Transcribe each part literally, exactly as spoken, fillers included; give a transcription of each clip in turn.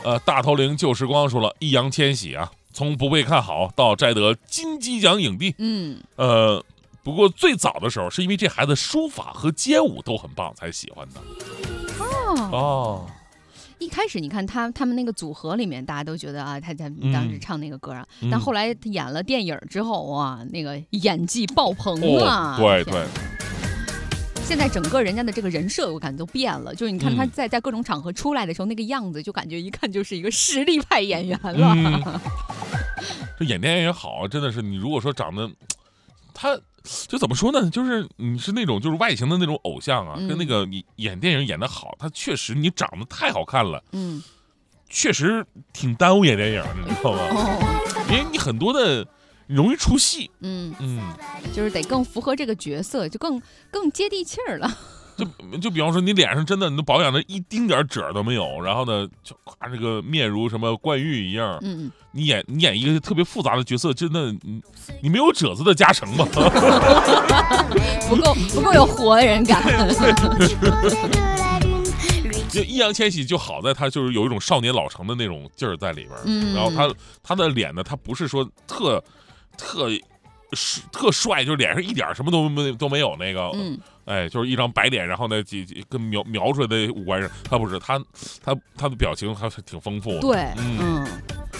呃，大头灵旧时光说了，易烊千玺啊，从不被看好到摘得金鸡奖影帝， 嗯， 呃，不过最早的时候是因为这孩子书法和街舞都很棒才喜欢的。 哦。 哦， 一开始你看他他们那个组合里面，大家都觉得啊，他他当时唱那个歌啊， 嗯、 但后来他演了电影之后，哇，那个演技爆棚啊！ 哦、对对。 现在整个人家的这个人设，我感觉都变了。就是你看他在、 嗯、 在各种场合出来的时候，那个样子，就感觉一看就是一个实力派演员了。 嗯、这演电影也好，真的是你如果说长得，他就怎么说呢？就是你是那种就是外形的那种偶像啊，嗯、跟那个你演电影演得好，他确实你长得太好看了， 嗯， 确实挺耽误演电影的，你知道吗？哦、因为你很多的。容易出戏， 嗯嗯， 就是得更符合这个角色，就更更接地气儿了。 就就比方说，你脸上真的你都保养的一丁点褶都没有，然后呢，就夸这个面如什么冠玉一样， 嗯， 你演你演一个特别复杂的角色，真的你你没有褶子的加成吗？ 不够不够有活人感。 就易烊千玺就好在他就是有一种少年老成的那种劲儿在里边， 嗯， 然后他他的脸呢，他不是说特。特特帅，就是脸上一点什么都没都没有那个， 嗯， 哎，就是一张白脸，然后呢，几跟描描出来的五官上，他不是他他他的表情还是挺丰富的， 对， 嗯。 嗯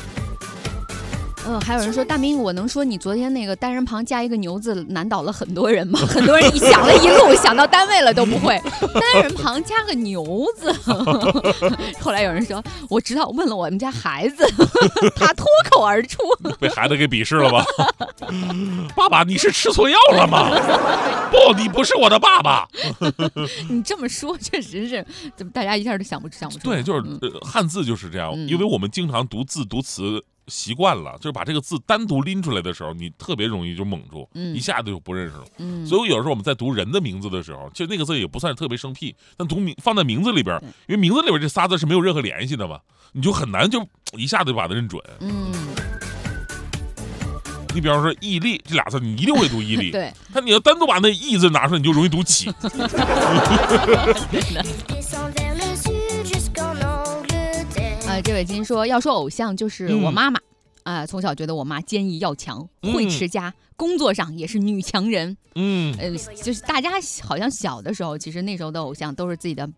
嗯，还有人说大明，我能说你昨天那个单人旁加一个牛字难倒了很多人吗？很多人一想了一路，想到单位了都不会，单人旁加个牛字。后来有人说，我知道，我问了我们家孩子，他脱口而出， 被孩子给鄙视了吧？爸爸，你是吃错药了吗？不，你不是我的爸爸。 你这么说，确实是，怎么大家一下都想不想不出来？ 对，就是、 嗯呃、汉字就是这样， 嗯、 因为我们经常读字读词。习惯了，就是把这个字单独拎出来的时候，你特别容易就蒙住， 嗯、 一下子就不认识了。 嗯， 所以有时候我们在读人的名字的时候，其实那个字也不算是特别生僻，但读名放在名字里边，因为名字里边这仨字是没有任何联系的嘛，你就很难就一下子就把它认准。 嗯， 你比方说毅力这俩字，你一定会读毅力， 对， 但你要单独把那毅字拿出来，你就容易读起。 呃，这位金说，要说偶像就是我妈妈，啊、嗯呃，从小觉得我妈坚毅要强，会持家，嗯、工作上也是女强人。 嗯， 呃，就是大家好像小的时候，其实那时候的偶像都是自己的